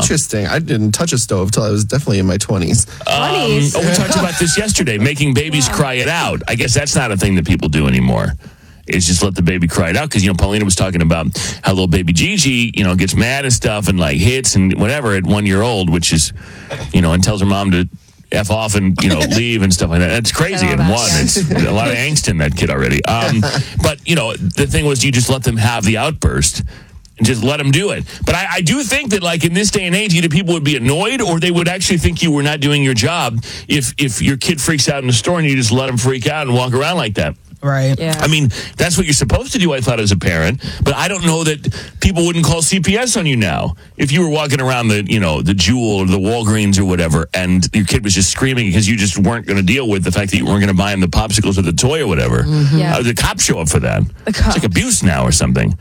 Interesting. I didn't touch a stove till I was definitely in my 20s. We talked about this yesterday, making babies cry it out. I guess that's not a thing that people do anymore. Is just let the baby cry it out. Because, Paulina was talking about how little baby Gigi, gets mad and stuff and like hits and whatever at 1 year old, which is, and tells her mom to F off and, leave and stuff like that. That's crazy. And it's a lot of angst in that kid already. But, the thing was you just let them have the outburst and just let them do it. But I do think that, like, in this day and age, either people would be annoyed or they would actually think you were not doing your job if your kid freaks out in the store and you just let them freak out and walk around like that. Right. Yeah. I mean, that's what you're supposed to do, I thought, as a parent. But I don't know that people wouldn't call CPS on you now. If you were walking around the Jewel or the Walgreens or whatever, and your kid was just screaming because you just weren't going to deal with the fact that you weren't going to buy him the popsicles or the toy or whatever. Mm-hmm. Yeah. The cops show up for that. It's like abuse now or something.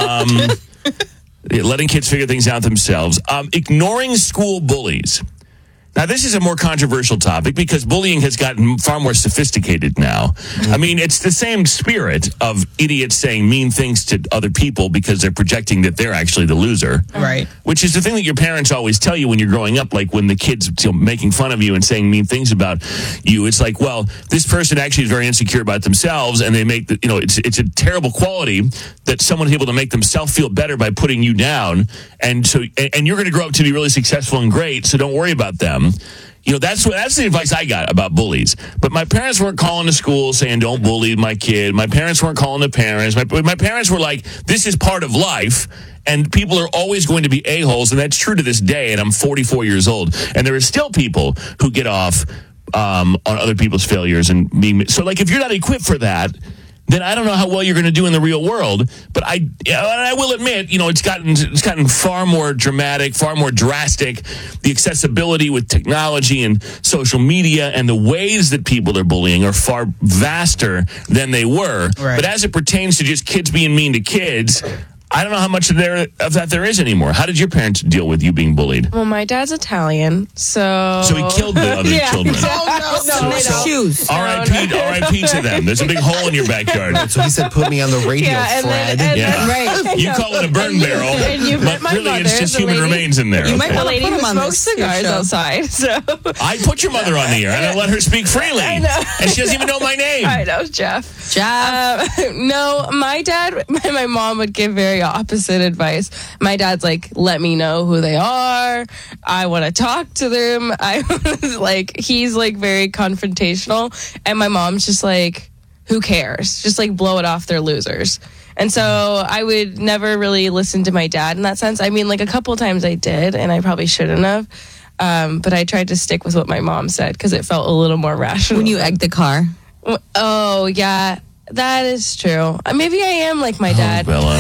Letting kids figure things out themselves. Ignoring school bullies. Now, this is a more controversial topic because bullying has gotten far more sophisticated now. I mean, it's the same spirit of idiots saying mean things to other people because they're projecting that they're actually the loser. Right. Which is the thing that your parents always tell you when you're growing up, like when the kid's making fun of you and saying mean things about you. It's like, well, this person actually is very insecure about themselves, and they make it's a terrible quality that someone's able to make themselves feel better by putting you down. And so, and you're going to grow up to be really successful and great, so don't worry about them. That's the advice I got about bullies. But my parents weren't calling the school saying, don't bully my kid. My parents weren't calling the parents. My parents were like, this is part of life, and people are always going to be a-holes, and that's true to this day, and I'm 44 years old. And there are still people who get off on other people's failures. And so, like, if you're not equipped for that, then I don't know how well you're going to do in the real world. But I will admit, it's gotten far more dramatic, far more drastic. The accessibility with technology and social media and the ways that people are bullying are far vaster than they were. Right. But as it pertains to just kids being mean to kids, I don't know how much of that there is anymore. How did your parents deal with you being bullied? Well, my dad's Italian, so he killed the other children. No, shoes. R.I.P. to them. There's a big hole in your backyard. So he said, put me on the radio, Fred. Right. You call it a burn barrel, but really it's just human remains in there. You might want to put him on smokes cigars outside. So I put your mother on the air, and I let her speak freely. I know. And she doesn't even know my name. I know, Jeff. No, my dad, my mom would give very opposite advice. My dad's like, let me know who they are. I want to talk to them. He's like very confrontational. And my mom's just like, who cares? Just like blow it off, they're losers. And so I would never really listen to my dad in that sense. I mean, like a couple of times I did, and I probably shouldn't have. But I tried to stick with what my mom said because it felt a little more rational. When you egged the car. Oh, yeah. That is true. Maybe I am like my dad. Bella.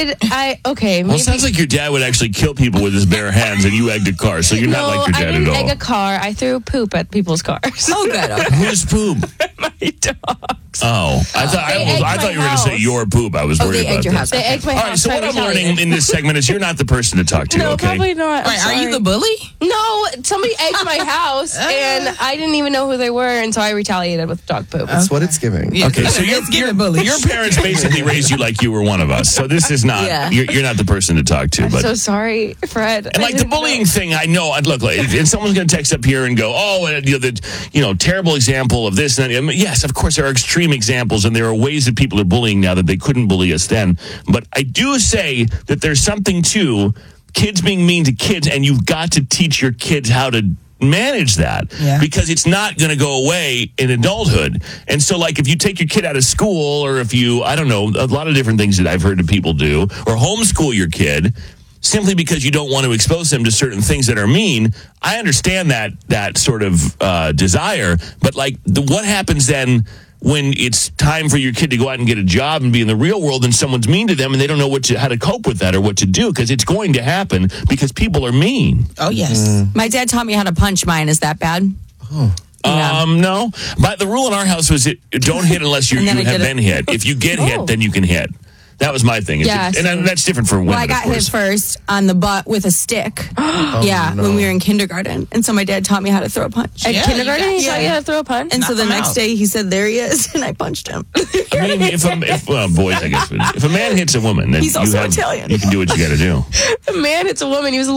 Okay. Well, it sounds like your dad would actually kill people with his bare hands, and you egged a car, so you're not like your dad at all. I didn't egg a car. I threw poop at people's cars. Oh, good. Okay. Whose poop? My dogs. Oh, I thought you were going to say your poop. I was worried about that. They egged my house. All right, so what I'm learning in this segment is you're not the person to talk to, no, okay? Probably not. Wait, are you the bully? No, somebody egged my house, and I didn't even know who they were, and so I retaliated with dog poop. That's what it's giving. Yeah, okay, so your parents basically raised you like you were one of us. So this is not, you're not the person to talk to. I'm so sorry, Fred. And like the bullying thing, I know, look, and someone's going to text up here and go, terrible example of this and that. I mean, yes, of course, there are extreme examples, and there are ways that people are bullying now that they couldn't bully us then. But I do say that there's something to kids being mean to kids, and you've got to teach your kids how to manage that because it's not going to go away in adulthood. And so, like, if you take your kid out of school, or if you, I don't know, a lot of different things that I've heard of people do, or homeschool your kid simply because you don't want to expose them to certain things that are mean, I understand that sort of desire. But like, what happens then when it's time for your kid to go out and get a job and be in the real world, and someone's mean to them and they don't know how to cope with that or what to do? Because it's going to happen because people are mean. Oh, yes. My dad taught me how to punch mine. Is that bad? Oh. No. But the rule in our house was don't hit unless you have been hit. If you get hit, then you can hit. That was my thing. And that's different for women. Well, I got hit first on the butt with a stick. When we were in kindergarten. And so my dad taught me how to throw a punch. At kindergarten, he taught you how to throw a punch? And so the next day he said, there he is. And I punched him. I mean, boys, I guess. If a man hits a woman, then he's also Italian. You can do what you got to do. A man hits a woman. He was